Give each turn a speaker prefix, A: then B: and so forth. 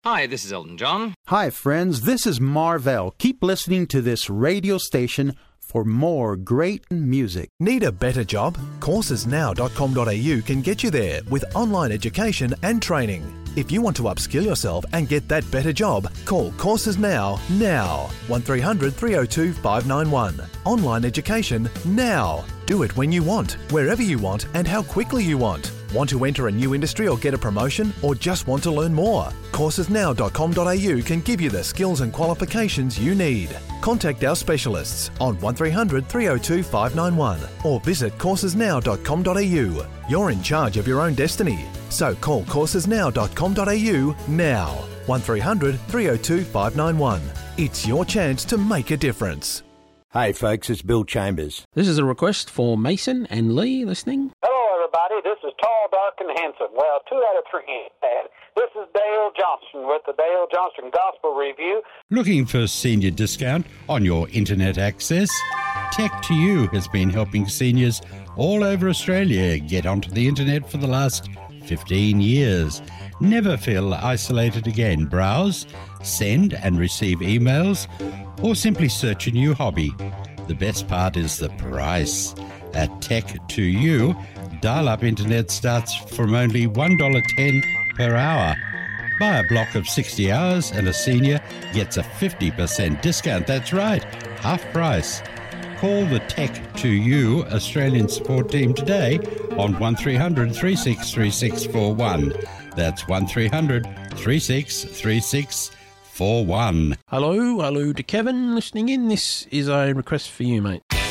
A: Hi, this is Elton John.
B: Hi, friends. This is Marvell. Keep listening to this radio station for more great music.
C: Need a better job? Coursesnow.com.au can get you there with online education and training. If you want to upskill yourself and get that better job, call Courses Now. 1300 302 591. Online education now. Do it when you want, wherever you want, and how quickly you want. Want to enter a new industry or get a promotion, or just want to learn more? Coursesnow.com.au can give you the skills and qualifications you need. Contact our specialists on 1300 302 591 or visit coursesnow.com.au. You're in charge of your own destiny, so call coursesnow.com.au now. 1300 302 591. It's your chance to make a difference.
D: Hey folks, it's Bill Chambers.
E: This is a request for Mason and Lee listening.
F: Hello everybody, this is Tall, Dark and Handsome. Well, 2 out of 3 ain't bad. This is Dale Johnston with the Dale Johnston Gospel Review.
G: Looking for a senior discount on your internet access? Tech2U has been helping seniors all over Australia get onto the internet for the last 15 years. Never feel isolated again. Browse, send and receive emails, or simply search a new hobby. The best part is the price. At Tech2U, dial-up internet starts from only $1.10 per hour. Buy a block of 60 hours and a senior gets a 50% discount. That's right, half price. Call the Tech2U Australian support team today on 1300 363641. That's 1300 363641.
E: Hello to Kevin listening in. This is a request for you, mate.